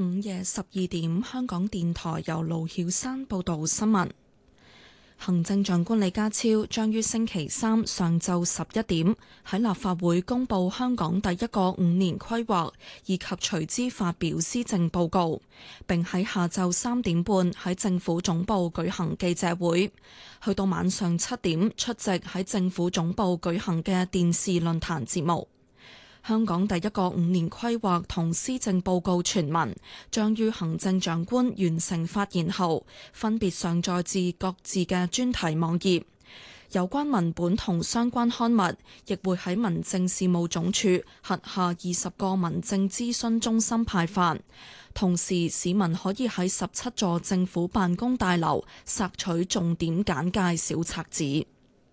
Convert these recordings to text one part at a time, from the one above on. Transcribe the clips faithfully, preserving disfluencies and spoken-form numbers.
午夜十二點，香港電台由盧曉山報道新聞。行政長官李家超將於星期三上晝十一點喺立法會公布香港第一個五年規劃，以及隨之發表施政報告，並喺下晝三點半喺政府總部舉行記者會，去到晚上七點出席喺政府總部舉行嘅電視論壇節目。香港第一個五年規劃同施政報告全文將於行政長官完成發言後，分別上載至各自嘅專題網頁。有關文本同相關刊物亦會喺民政事務總署轄下二十個民政諮詢中心派發。同時，市民可以喺十七座政府辦公大樓索取重點簡介小冊子。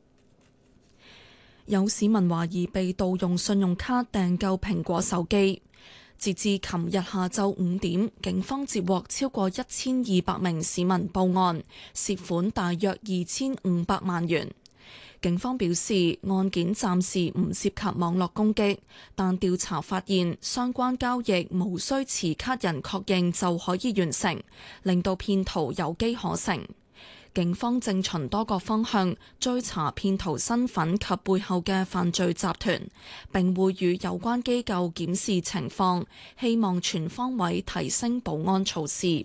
有市民懷疑被盜用信用卡訂購蘋果手機，截至琴日下晝五點，警方接獲超過一千二百名市民報案，涉款大約二千五百萬元。警方表示，案件暫時唔涉及網絡攻擊，但調查發現相關交易無需持卡人確認就可以完成，令到騙徒有機可乘。警方正循多個方向追查騙徒身份及背後嘅犯罪集團，並會與有關機構檢視情況，希望全方位提升保安措施。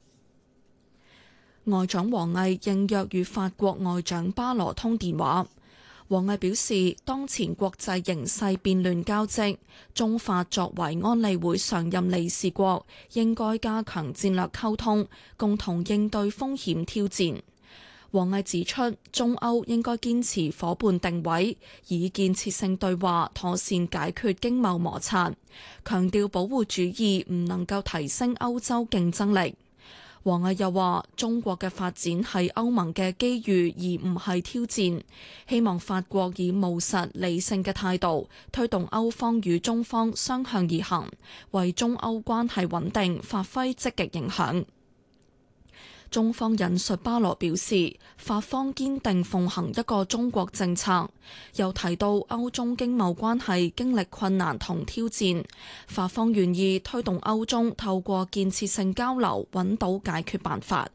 外長王毅應約與法國外長巴羅通電話。王毅表示，當前國際形勢變亂交織，中法作為安理會常任理事國，應該加強戰略溝通，共同應對風險挑戰。王毅指出，中歐應該堅持夥伴定位，以建設性對話妥善解決經貿摩擦，強調保護主義唔能夠提升歐洲競爭力。王毅又話，中國嘅發展係歐盟嘅機遇，而唔係挑戰，希望法國以務實理性嘅態度推動歐方與中方相向而行，為中歐關係穩定發揮積極影響。中方引述巴羅表示，法方堅定奉行一個中國政策，又提到歐中經貿關係經歷困難同挑戰，法方願意推動歐中透過建設性交流揾到解決辦法。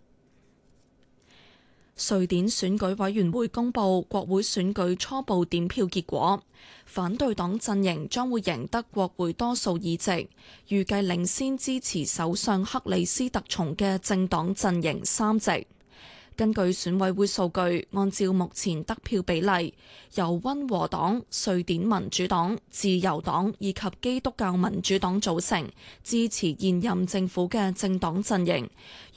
瑞典選舉委員會公布國會選舉初步點票結果，反對黨陣營將會贏得國會多數議席，預計領先支持首相克里斯特松嘅政黨陣營三席。根據選委會數據，按照目前得票比例，由溫和黨、瑞典民主黨、自由黨以及基督教民主黨組成支持現任政府嘅政黨陣營，